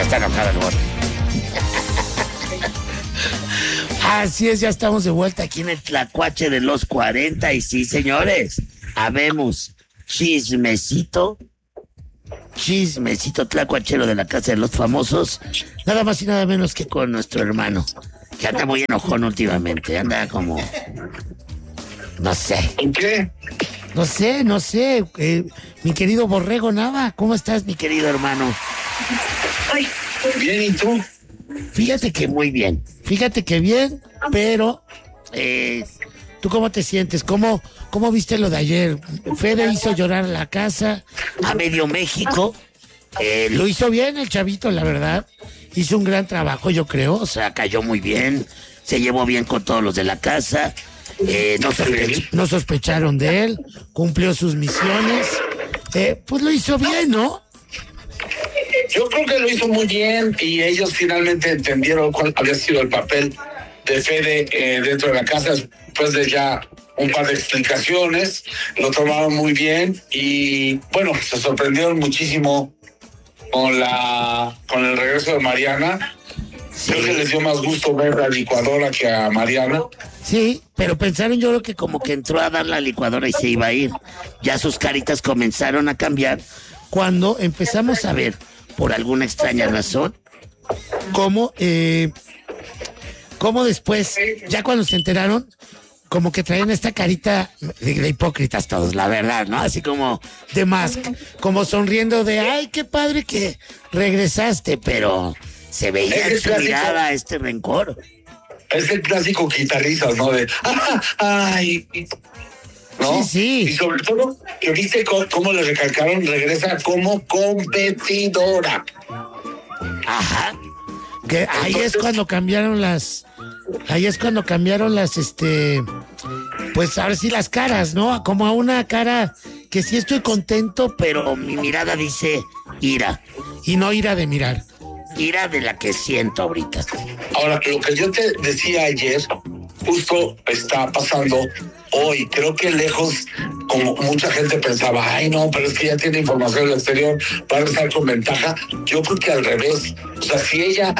Está enojado el Borre. Así es, ya estamos de vuelta aquí en el Tlacuache de los 40. Y sí, señores, habemos chismecito tlacuachero de la Casa de los Famosos. Nada más y nada menos que con nuestro hermano, que anda muy enojón últimamente. Anda como... no sé. ¿En qué? No sé. Mi querido Borrego Nava, ¿cómo estás, mi querido hermano? Ay, bien, ¿y tú? Fíjate que muy bien. Fíjate que bien, pero... ¿tú cómo te sientes? ¿Cómo viste lo de ayer? Fede hizo llorar a la casa, a medio México. Lo hizo bien el chavito, la verdad. Hizo un gran trabajo, yo creo. O sea, cayó muy bien. Se llevó bien con todos los de la casa. No sospecharon de él. Cumplió sus misiones. Pues lo hizo bien, ¿no? Yo creo que lo hizo muy bien y ellos finalmente entendieron cuál había sido el papel de Fede dentro de la casa después de ya un par de explicaciones. Lo tomaron muy bien y bueno, se sorprendieron muchísimo con el regreso de Mariana. Sí. Creo que les dio más gusto ver la licuadora que a Mariana. Sí, pero pensaron, yo creo que como que entró a dar la licuadora y se iba a ir. Ya sus caritas comenzaron a cambiar cuando empezamos a ver, por alguna extraña razón, cómo después, ya cuando se enteraron, como que traían esta carita de hipócritas todos, la verdad, ¿no? Así como de Mask, como sonriendo de, ay, qué padre que regresaste, pero se veía en su mirada este rencor. Es el clásico quitarrisas, ¿no? De, ay, ¿no? Sí. Y sobre todo, que viste cómo le recalcaron, regresa como competidora. Ajá. Que ahí es cuando cambiaron las, pues ahora sí las caras, ¿no? Como a una cara que sí estoy contento, pero mi mirada dice ira. Y no ira de mirar, ira de la que siento ahorita. Ahora, lo que yo te decía ayer, justo está pasando hoy. Creo que lejos, como mucha gente pensaba, ay no, pero es que ya tiene información del exterior, va a estar con ventaja. Yo creo que al revés. O sea, si ella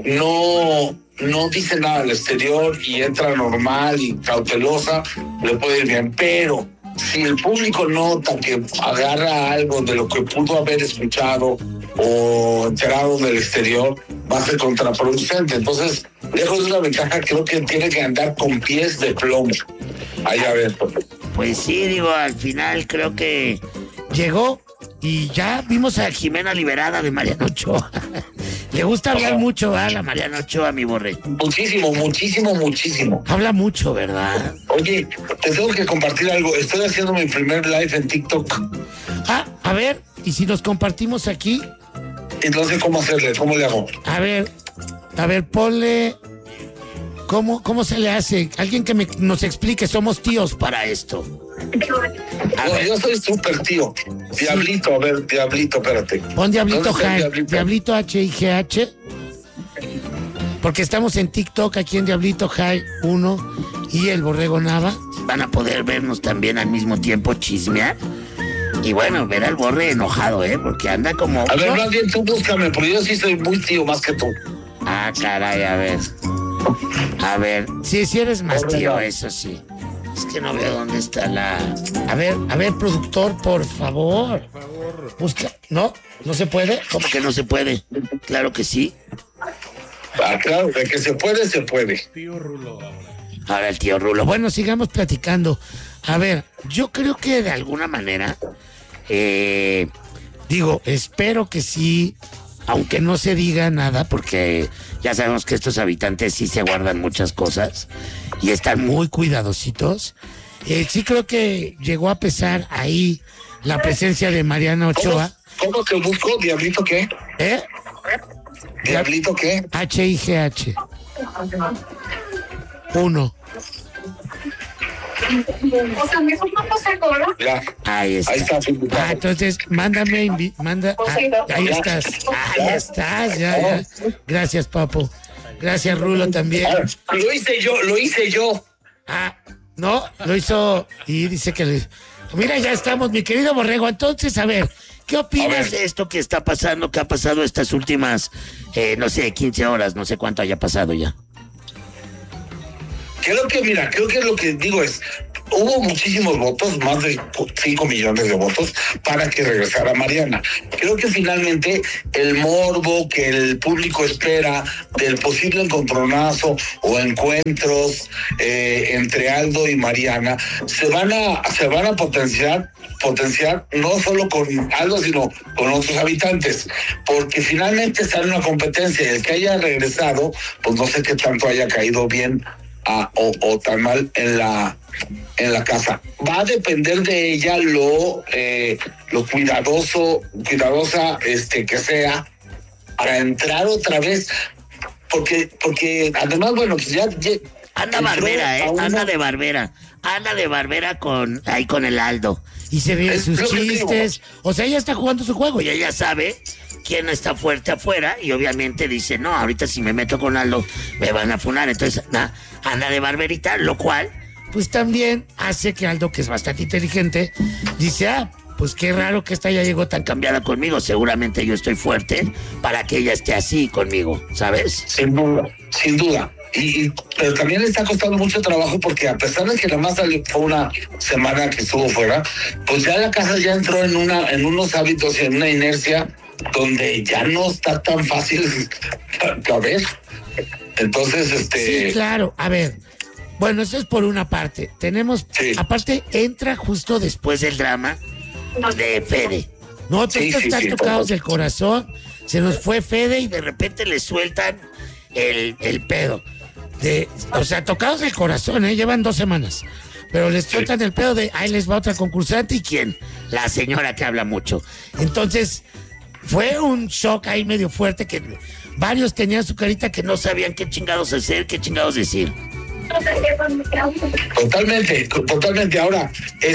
no dice nada al exterior y entra normal y cautelosa, le puede ir bien. Pero si el público nota que agarra algo de lo que pudo haber escuchado o enterado del exterior, va a ser contraproducente. Entonces, lejos de una ventaja, creo que tiene que andar con pies de plomo. Ahí a ver. Pues sí, digo, al final creo que llegó y ya vimos a Jimena liberada de Mariana Ochoa. Le gusta hablar mucho, ¿verdad? La Mariana Ochoa, mi Borre. Muchísimo. Habla mucho, ¿verdad? Oye, te tengo que compartir algo. Estoy haciendo mi primer live en TikTok. A ver, ¿y si nos compartimos aquí? Entonces, ¿cómo hacerle? ¿Cómo le hago? A ver, ponle... ¿Cómo se le hace? Alguien que nos explique, somos tíos para esto. No, yo soy súper tío. Diablito, a ver, Diablito, espérate. Pon Diablito High, Diablito HIGH. Porque estamos en TikTok, aquí en Diablito High 1 y el Borrego Nava. Van a poder vernos también al mismo tiempo chismear. Y bueno, ver al Borre enojado, porque anda como... A ver, más bien tú búscame, porque yo sí soy muy tío más que tú. Ah, caray, a ver, sí eres más tío, eso sí. Es que no veo dónde está la... A ver, productor, por favor. Busca... ¿No se puede? ¿Cómo que no se puede? Claro que sí. Claro, de que se puede, se puede. Tío Rulo ahora. Ahora el tío Rulo. Bueno, sigamos platicando. A ver, yo creo que de alguna manera... espero que sí... Aunque no se diga nada, porque ya sabemos que estos habitantes sí se guardan muchas cosas y están muy cuidadositos. Sí creo que llegó a pesar ahí la presencia de Mariana Ochoa. ¿Cómo te busco? ¿Diablito qué? ¿Diablito qué? HIGH 1. O sea, mejor no pasa ahora. Ya. Ahí está. Entonces, mándame, ahí estás, ya. Gracias, Papo. Gracias, Rulo, también. Lo hice yo. No, lo hizo y dice que... Mira, ya estamos, mi querido Borrego. Entonces, a ver, ¿Qué opinas de esto que está pasando, que ha pasado estas últimas, no sé, 15 horas, no sé cuánto haya pasado ya? Creo que lo que digo es, hubo muchísimos votos, más de 5 millones de votos, para que regresara Mariana. Creo que finalmente el morbo que el público espera del posible encontronazo o encuentros entre Aldo y Mariana se van a potenciar no solo con Aldo, sino con otros habitantes, porque finalmente está en una competencia y el que haya regresado, pues no sé qué tanto haya caído bien o tan mal en la casa. Va a depender de ella lo cuidadosa que sea para entrar otra vez, porque además, bueno, pues ya anda Barbera, anda de Barbera con el Aldo y se ríe sus chistes, o sea, ella está jugando su juego y ella sabe quién está fuerte afuera y obviamente dice, no, ahorita si me meto con Aldo me van a funar, entonces anda de barberita, lo cual pues también hace que Aldo, que es bastante inteligente, dice, pues qué raro que esta ya llegó tan cambiada conmigo, seguramente yo estoy fuerte para que ella esté así conmigo, ¿sabes? Sin duda. Pero también le está costando mucho trabajo porque a pesar de que la más fue una semana que estuvo fuera, pues ya la casa ya entró en unos hábitos y en una inercia donde ya no está tan fácil caber. Entonces, Sí, claro, a ver. Bueno, eso es por una parte. Tenemos, aparte, entra justo después del drama de Fede. No, todos están tocados del corazón. Se nos fue Fede y de repente le sueltan el pedo. O sea, tocados del corazón, llevan 2 semanas. Pero les sueltan el pedo de, ahí les va otra concursante. ¿Y quién? La señora que habla mucho. Entonces, fue un shock ahí medio fuerte que varios tenían su carita que no sabían qué chingados hacer, qué chingados decir. Totalmente. Ahora,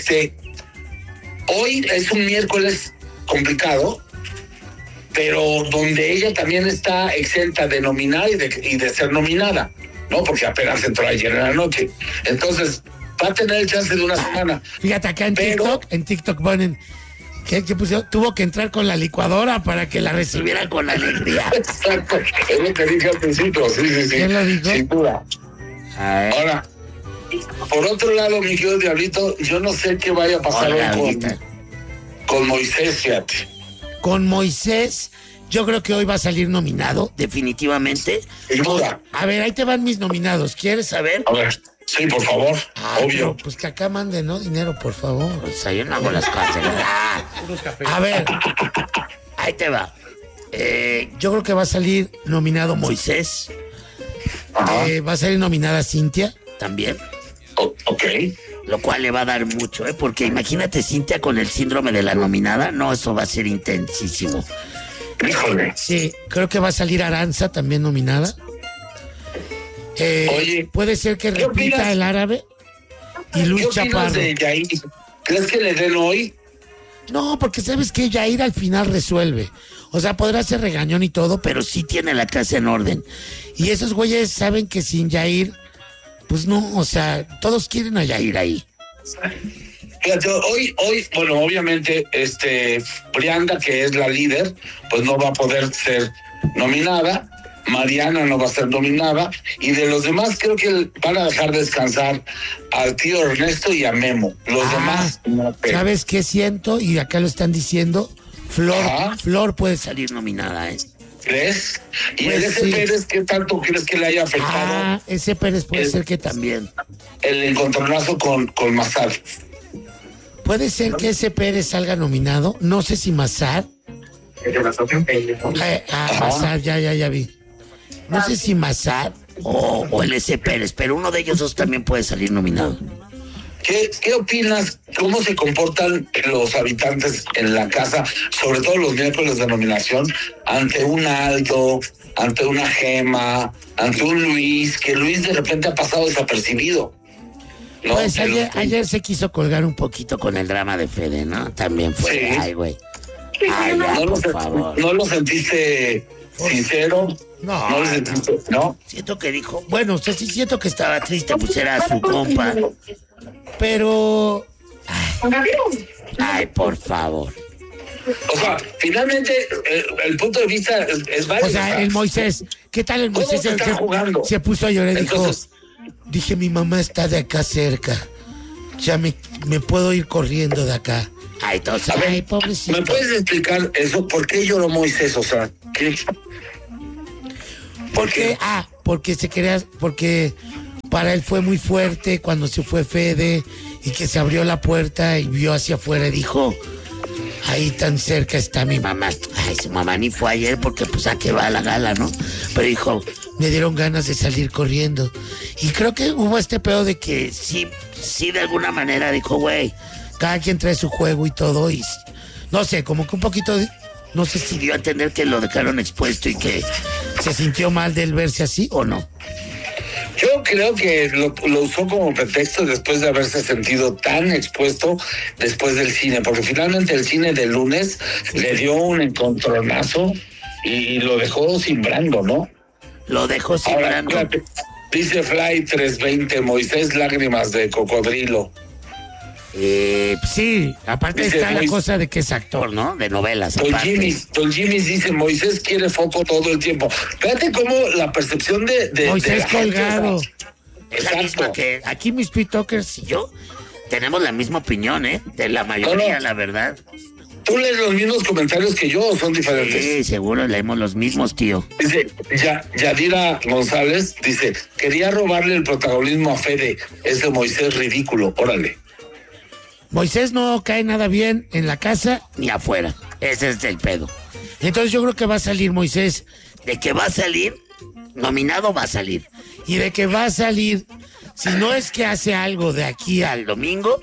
hoy es un miércoles complicado, pero donde ella también está exenta de nominar y de ser nominada, ¿no? Porque apenas entró ayer en la noche. Entonces, va a tener el chance de una semana. Fíjate, acá en TikTok ponen que tuvo que entrar con la licuadora para que la recibieran con alegría. Exacto, es lo que dije al principio, sí. ¿Quién lo dijo? Sin duda. Ahora, por otro lado, mi querido Diablito, yo no sé qué vaya a pasar hoy con Moisés, fíjate. Con Moisés, yo creo que hoy va a salir nominado, definitivamente. Sin duda. A ver, ahí te van mis nominados, ¿quieres saber? A ver, sí, por favor, obvio. Pues que acá manden, ¿no? Dinero, por favor. O sea, yo no hago las cosas. A ver, ahí te va. Yo creo que va a salir nominado Moisés. Va a salir nominada Cintia también. Ok. Lo cual le va a dar mucho, porque imagínate Cintia con el síndrome de la nominada. No, eso va a ser intensísimo. Híjole. Sí, creo que va a salir Aranza también nominada. Oye, puede ser que repita el árabe y Luis Chaparro. De Yair? ¿Crees que le den hoy? No, porque sabes que Yair al final resuelve. O sea, podrá ser regañón y todo, pero sí tiene la casa en orden. Y esos güeyes saben que sin Yair, pues no, o sea, todos quieren a Yair ahí. Fíjate, hoy, bueno, obviamente, Brianda, que es la líder, pues no va a poder ser nominada. Mariana no va a ser nominada. Y de los demás, creo que van a dejar descansar al tío Ernesto y a Memo. Los demás, no. ¿Sabes qué siento? Y acá lo están diciendo. Flor puede salir nominada, ¿Crees? ¿Y pues ese sí. Pérez qué tanto crees que le haya afectado? Ese Pérez puede ser que también. El encontronazo con Mazar. Puede ser que ese Pérez salga nominado. No sé si Mazar. Mazar, ya vi. No sé si Mazar o el ese Pérez, pero uno de ellos dos también puede salir nominado. ¿Qué opinas? ¿Cómo se comportan los habitantes en la casa, sobre todo los miércoles de nominación, ante un Aldo, ante una Gema, ante un Luis, que Luis de repente ha pasado desapercibido? ¿No? Pues ayer se quiso colgar un poquito con el drama de Fede, ¿no? También fue, sí. Ay, güey. Ay, ya, por favor. ¿No lo sentiste sincero? No. ¿No lo sentiste? ¿No? Siento que dijo, bueno, o sea, sí siento que estaba triste, pues era su compa. Pero... Ay, por favor. O sea, finalmente el punto de vista es válido. O sea, el Moisés, ¿qué tal el Moisés? Todos están jugando. Se puso a llorar y Entonces, dije, mi mamá está de acá cerca. Ya me puedo ir corriendo de acá. Ay, entonces, a ver, ay, pobrecito. ¿me puedes explicar eso? ¿Por qué lloró Moisés? O sea, ¿qué? ¿Por qué? Porque para él fue muy fuerte cuando se fue Fede y que se abrió la puerta y vio hacia afuera y dijo, ahí tan cerca está mi mamá. Ay, su mamá ni fue ayer porque pues a qué va la gala, ¿no? Pero dijo, me dieron ganas de salir corriendo. Y creo que hubo este pedo de que sí de alguna manera dijo, güey, cada quien trae su juego y todo y no sé, como que un poquito, no sé si dio a entender que lo dejaron expuesto y que se sintió mal de él verse así o no. Yo creo que lo usó como pretexto después de haberse sentido tan expuesto después del cine, porque finalmente el cine del lunes le dio un encontronazo y lo dejó simbrando, ¿no? Lo dejó simbrando. Ahora, dice Fly 320, Moisés, lágrimas de cocodrilo. Sí, aparte Dice, está la cosa de que es actor, ¿no? De novelas. Don Jimmy dice, Moisés quiere foco todo el tiempo. Fíjate cómo la percepción de Moisés la gente, colgado. o sea, Es la exacto. misma que aquí mis TikTokers y yo tenemos la misma opinión, ¿eh? De la mayoría, No. la verdad. ¿Tú lees los mismos comentarios que yo o son diferentes? Sí, seguro leemos los mismos, tío. Dice, Yadira González, dice, quería robarle el protagonismo a Fede, ese Moisés ridículo, órale. Moisés no cae nada bien en la casa ni afuera. Ese es el pedo. Entonces yo creo que va a salir Moisés. De que va a salir, nominado va a salir. Y de que va a salir, si no es que hace algo de aquí al domingo,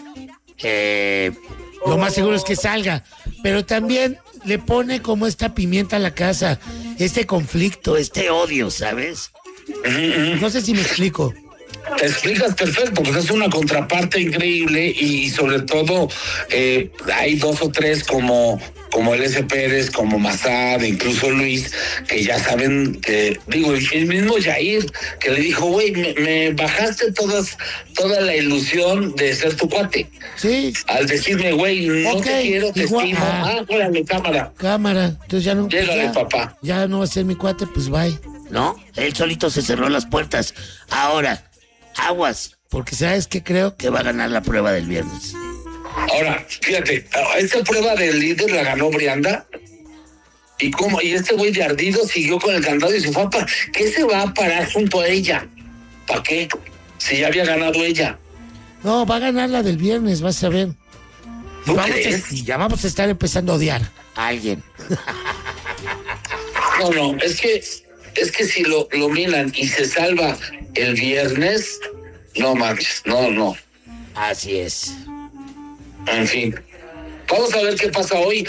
lo más seguro es que salga. Pero también le pone como esta pimienta a la casa, este conflicto, este odio, ¿sabes? No sé si me explico. Te explicas perfecto, pues es una contraparte increíble y sobre todo hay dos o tres como el S. Pérez, como Mazad, incluso Luis, que ya saben que, digo, el mismo Jair, que le dijo, güey, me bajaste toda la ilusión de ser tu cuate. Sí. Al decirme, güey, no Ok, te quiero, te igual, estimo. Órale, cámara. Cámara, entonces ya no. Llégale, ya, papá. Ya no va a ser mi cuate, pues bye. ¿No? Él solito se cerró las puertas. Ahora, aguas, porque ¿sabes qué? Creo que va a ganar la prueba del viernes. Ahora, fíjate, esta prueba del líder la ganó Brianda. Y este güey de ardido siguió con el candado y se fue ¿qué se va a parar junto a ella? ¿Para qué? Si ya había ganado ella. No, va a ganar la del viernes, vas a ver. ¿Tú crees? Y ya vamos a estar empezando a odiar a alguien. No, es que si lo miran y se salva el viernes, no manches, no. Así es. En fin. Vamos a ver qué pasa hoy.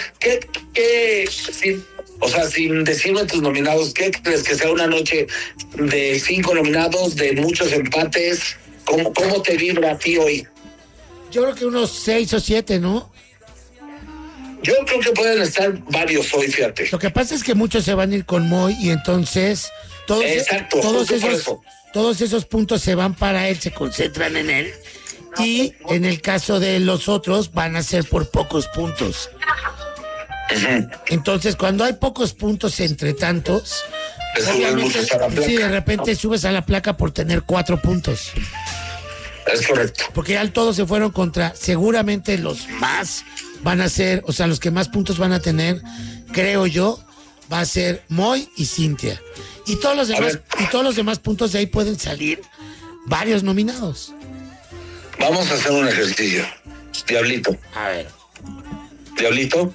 Sin decirme tus nominados, ¿qué crees que sea una noche de 5 nominados, de muchos empates? ¿Cómo te vibra a ti hoy? Yo creo que unos 6 o 7, ¿no? Yo creo que pueden estar varios hoy, fíjate. Lo que pasa es que muchos se van a ir con Moy y entonces Exacto, justo por eso. todos esos puntos se van para él, se concentran en él. Y en el caso de los otros van a ser por pocos puntos. Entonces, cuando hay pocos puntos entre tantos, Le suben muchos a la placa. sí, de repente subes a la placa por tener 4 puntos. Es correcto. Porque ya todos se fueron contra, seguramente los más van a ser, o sea, los que más puntos van a tener, creo yo, va a ser Moy y Cintia. Y todos los demás puntos de ahí pueden salir varios nominados. Vamos a hacer un ejercicio. Diablito. A ver. Diablito.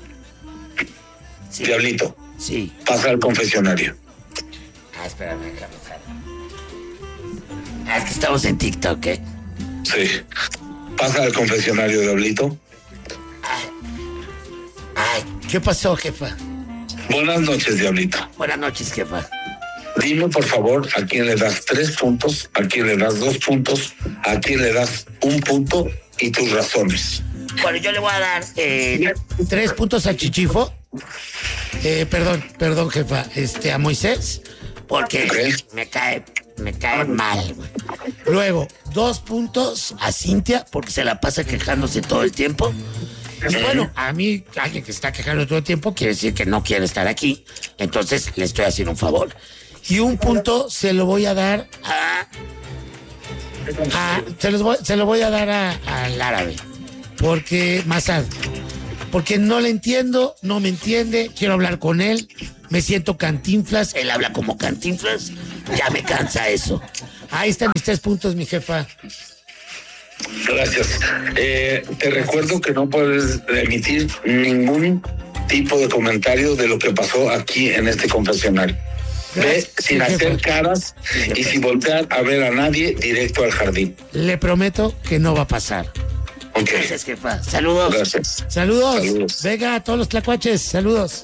Sí. Diablito. Sí. Pasa al confesionario. Espérame, déjame salir. Es que estamos en TikTok, ¿eh? Sí. Pasa al confesionario, Diablito. Ay, ¿qué pasó, jefa? Buenas noches, Diablito. Buenas noches, jefa. Dime, por favor, a quién le das 3 puntos, a quién le das 2 puntos, a quién le das 1 punto y tus razones. Bueno, yo le voy a dar 3 puntos al Chichifo. Perdón, jefa. A Moisés, porque me cae mal, güey. Luego, 2 puntos a Cintia, porque se la pasa quejándose todo el tiempo. Y bueno, a mí, alguien que se está quejando todo el tiempo quiere decir que no quiere estar aquí. Entonces le estoy haciendo un favor. Y un punto se lo voy a dar se lo voy a dar al árabe. Porque, Massad, porque no le entiendo, no me entiende, quiero hablar con él, me siento Cantinflas, él habla como Cantinflas, ya me cansa eso. Ahí están mis 3 puntos, mi jefa. Gracias. Te recuerdo que no puedes emitir ningún tipo de comentario de lo que pasó aquí en este confesionario. Ve sin hacer caras y sin voltear a ver a nadie, directo al jardín. Le prometo que no va a pasar. Okay. Gracias, jefa. Saludos. Gracias. Saludos. Venga, a todos los tlacuaches. Saludos.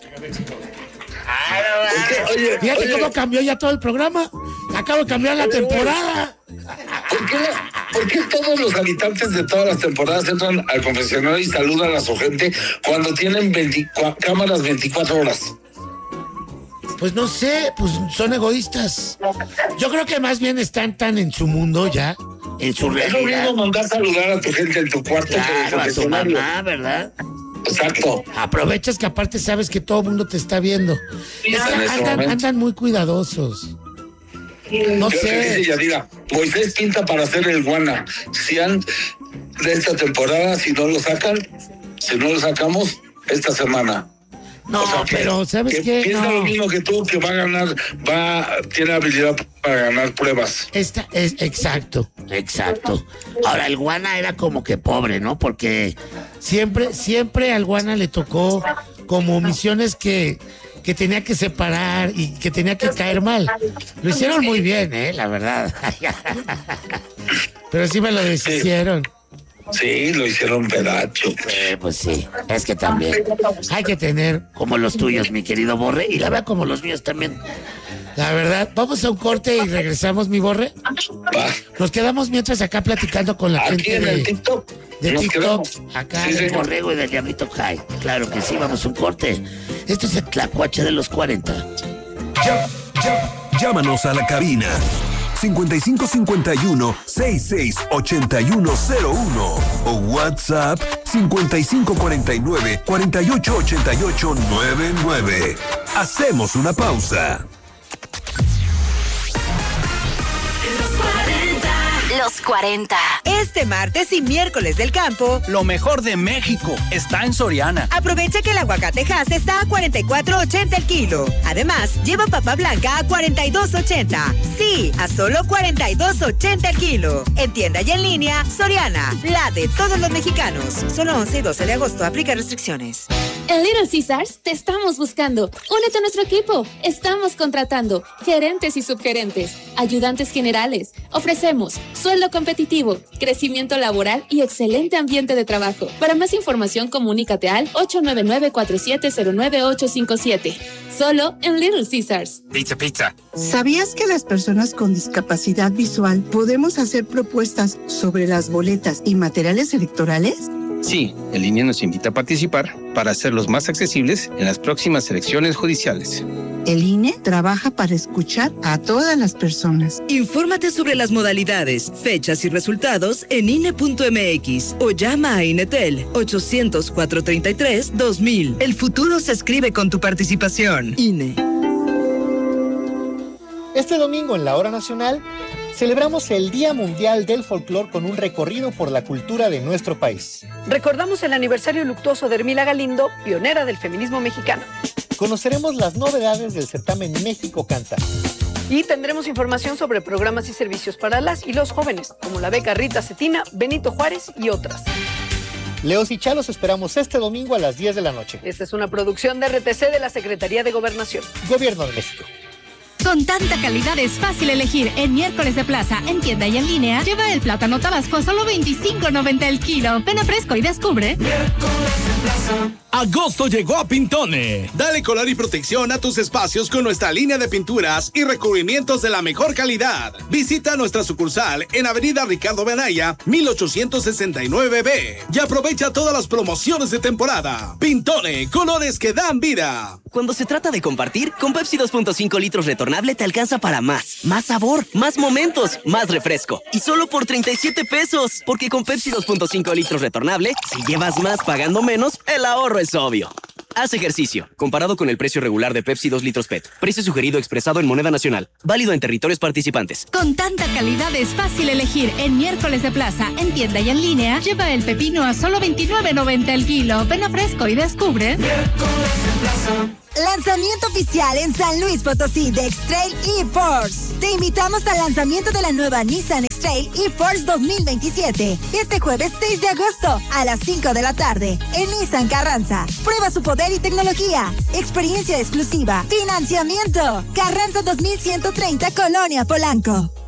Fíjate cómo cambió ya todo el programa. Acabo de cambiar la temporada. ¿Por qué todos los habitantes de todas las temporadas entran al confesionario y saludan a su gente cuando tienen cámaras 24 horas? Pues no sé, pues son egoístas. Yo creo que más bien están tan en su mundo ya, en su realidad. Es lo mismo mandar saludar a tu gente en tu cuarto. Claro, a tu mamá, ¿verdad? Exacto. Aprovechas que aparte sabes que todo el mundo te está viendo. Es que andan muy cuidadosos. No sé. Dice Yadira, Moisés pinta para hacer el Guana. De esta temporada, si no lo sacamos esta semana. No, o sea, pero ¿sabes qué? Piensa lo mismo que tú, que va a ganar, tiene habilidad para ganar pruebas. Exacto. Ahora, el Guana era como que pobre, ¿no? Porque siempre al Guana le tocó como misiones que tenía que separar y que tenía que caer mal. Lo hicieron muy bien, la verdad. Pero sí me lo deshicieron. Sí, lo hicieron pedacho. Pues sí, es que también hay que tener como los tuyos, mi querido Borre, y la verdad como los míos también. La verdad, vamos a un corte y regresamos, mi Borre. Va. Nos quedamos mientras acá platicando con la aquí gente en el TikTok. De Nos TikTok, quedamos. acá Sí, del sí. Borrego y del Diablito High. Claro que sí, vamos a un corte. Esto es el Tlacuache de los 40. Llámanos a la cabina 5551-668101 o WhatsApp 5549-488899. Hacemos una pausa. Los 40. Este martes y miércoles del campo, lo mejor de México está en Soriana. aprovecha que el aguacate Hass está a $44.80 el kilo. Además, lleva papa blanca a $42.80. Sí, a solo $42.80 el kilo. En tienda y en línea, Soriana, la de todos los mexicanos. Solo 11 y 12 de agosto, aplica restricciones. En Little Caesars te estamos buscando. Únete a nuestro equipo. Estamos contratando gerentes y subgerentes, ayudantes generales. Ofrecemos sueldo competitivo, crecimiento laboral y excelente ambiente de trabajo. Para más información, comunícate al 899-4709-857. Solo en Little Caesars. Pizza. ¿Sabías que las personas con discapacidad visual podemos hacer propuestas sobre las boletas y materiales electorales? Sí, el INE nos invita a participar para hacerlos más accesibles en las próximas elecciones judiciales. El INE trabaja para escuchar a todas las personas. Infórmate sobre las modalidades, fechas y resultados en INE.mx o llama a INETEL 800-433-2000. El futuro se escribe con tu participación. INE. Este domingo en la Hora Nacional celebramos el Día Mundial del Folclor con un recorrido por la cultura de nuestro país. Recordamos el aniversario luctuoso de Hermila Galindo, pionera del feminismo mexicano. Conoceremos las novedades del certamen México Canta. Y tendremos información sobre programas y servicios para las y los jóvenes, como la beca Rita Cetina, Benito Juárez y otras. Leos y Chalos esperamos este domingo a las 10 de la noche. Esta es una producción de RTC de la Secretaría de Gobernación. Gobierno de México. Con tanta calidad es fácil elegir. En miércoles de plaza, en tienda y en línea, lleva el plátano Tabasco a solo $25.90 el kilo. Ven a Fresco y descubre. Agosto llegó a Pintone. Dale color y protección a tus espacios con nuestra línea de pinturas y recubrimientos de la mejor calidad. Visita nuestra sucursal en Avenida Ricardo Benaya, 1869B. Y aprovecha todas las promociones de temporada. Pintone, colores que dan vida. Cuando se trata de compartir, con Pepsi 2.5 litros retornables retornable te alcanza para más. Más sabor, más momentos, más refresco. Y solo por 37 pesos. Porque con Pepsi 2.5 litros retornable, si llevas más pagando menos, el ahorro es obvio. Haz ejercicio. Comparado con el precio regular de Pepsi 2 litros PET. Precio sugerido expresado en moneda nacional. Válido en territorios participantes. Con tanta calidad es fácil elegir. En Miércoles de Plaza, en tienda y en línea, lleva el pepino a solo $29.90 el kilo. Ven a Fresco y descubre. Miércoles de Plaza. Lanzamiento oficial en San Luis Potosí de X-Trail e-Force. Te invitamos al lanzamiento de la nueva Nissan X-Trail e-Force 2027. Este jueves 6 de agosto a las 5 de la tarde en Nissan Carranza. Prueba su poder y tecnología. Experiencia exclusiva. Financiamiento. Carranza 2130, Colonia Polanco.